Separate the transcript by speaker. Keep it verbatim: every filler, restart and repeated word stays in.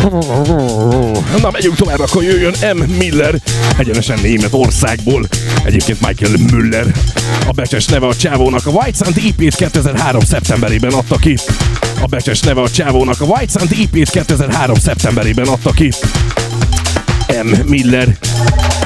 Speaker 1: Na, megyünk tovább, akkor jöjjön M. Miller, egyenesen Németországból. Egyébként Michael Müller. A becses neve a csávónak, a White Sun é pét kétezer-három szeptemberében adta ki. A becses neve a csávónak, a White Sun é pét kétezer-három szeptemberében adta ki. M. Miller.